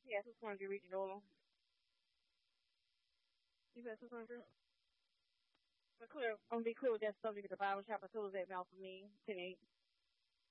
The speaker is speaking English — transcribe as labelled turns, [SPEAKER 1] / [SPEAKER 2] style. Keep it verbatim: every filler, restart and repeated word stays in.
[SPEAKER 1] Yeah, two twenty read the Dolan. You said two twenty. But clear, I'm gonna be clear with that subject. The Bible chapter two is that mouth for me. ten eight.